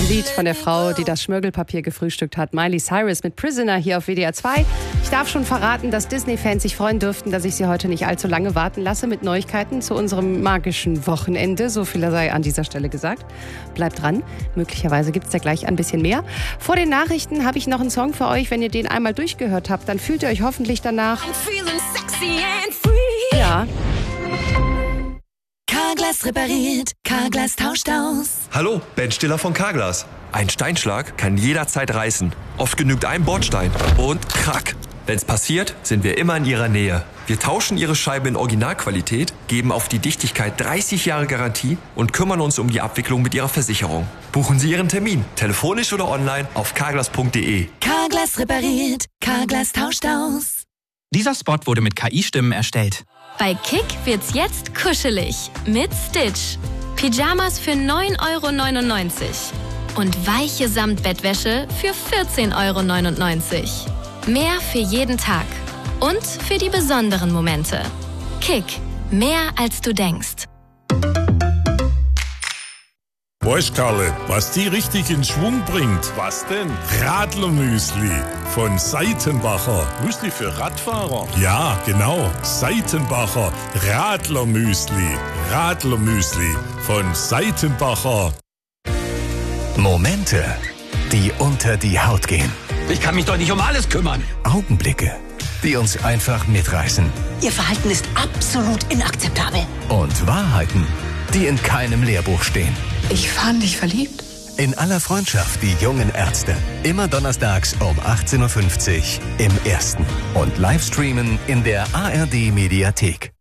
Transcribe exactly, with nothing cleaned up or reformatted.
Lied von der Frau, die das Schmirgelpapier gefrühstückt hat. Miley Cyrus mit Prisoner hier auf W D R zwei. Ich darf schon verraten, dass Disney-Fans sich freuen dürften, dass ich sie heute nicht allzu lange warten lasse mit Neuigkeiten zu unserem magischen Wochenende. So viel sei an dieser Stelle gesagt. Bleibt dran. Möglicherweise gibt es da gleich ein bisschen mehr. Vor den Nachrichten habe ich noch einen Song für euch. Wenn ihr den einmal durchgehört habt, dann fühlt ihr euch hoffentlich danach. Ja. Carglass repariert, Carglass tauscht aus. Hallo, Ben Stiller von Carglass. Ein Steinschlag kann jederzeit reißen. Oft genügt ein Bordstein und krack. Wenn's passiert, sind wir immer in Ihrer Nähe. Wir tauschen Ihre Scheibe in Originalqualität, geben auf die Dichtigkeit dreißig Jahre Garantie und kümmern uns um die Abwicklung mit Ihrer Versicherung. Buchen Sie Ihren Termin, telefonisch oder online auf carglass punkt de. Carglass repariert, Carglass tauscht aus. Dieser Spot wurde mit K I-Stimmen erstellt. Bei Kick wird's jetzt kuschelig mit Stitch. Pyjamas für neun Euro neunundneunzig und weiche Samtbettwäsche für vierzehn Euro neunundneunzig. Mehr für jeden Tag und für die besonderen Momente. Kick, mehr als du denkst. Weißt Karle, was die richtig in Schwung bringt? Was denn? Radlermüsli von Seitenbacher. Müsli für Radfahrer? Ja, genau. Seitenbacher Radlermüsli. Radlermüsli von Seitenbacher. Momente, die unter die Haut gehen. Ich kann mich doch nicht um alles kümmern. Augenblicke, die uns einfach mitreißen. Ihr Verhalten ist absolut inakzeptabel. Und Wahrheiten, die in keinem Lehrbuch stehen. Ich fand dich verliebt. In aller Freundschaft, die jungen Ärzte. Immer donnerstags um achtzehn Uhr fünfzig im Ersten. Und Livestreamen in der A R D Mediathek.